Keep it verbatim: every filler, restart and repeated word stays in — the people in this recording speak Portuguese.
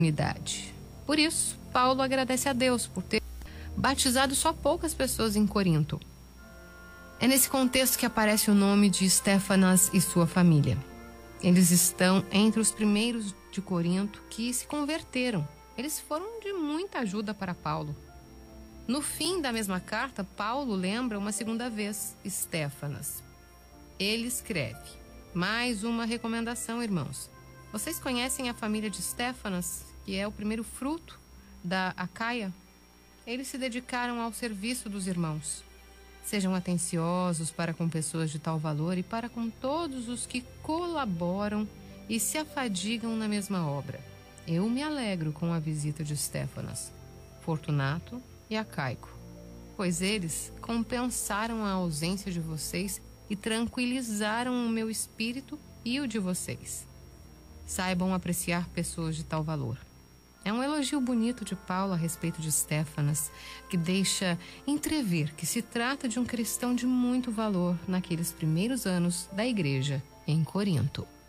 unidade. Por isso, Paulo agradece a Deus por ter batizado só poucas pessoas em Corinto. É nesse contexto que aparece o nome de Estéfanas e sua família. Eles estão entre os primeiros de Corinto que se converteram. Eles foram de muita ajuda para Paulo. No fim da mesma carta, Paulo lembra uma segunda vez Estéfanas. Ele escreve: mais uma recomendação, irmãos. Vocês conhecem a família de Estéfanas, que é o primeiro fruto da Acaia? Eles se dedicaram ao serviço dos irmãos. Sejam atenciosos para com pessoas de tal valor e para com todos os que colaboram e se afadigam na mesma obra. Eu me alegro com a visita de Estéfanas, Fortunato e Acaico, pois eles compensaram a ausência de vocês e tranquilizaram o meu espírito e o de vocês. Saibam apreciar pessoas de tal valor. É um elogio bonito de Paulo a respeito de Estéfanas, que deixa entrever que se trata de um cristão de muito valor naqueles primeiros anos da igreja em Corinto.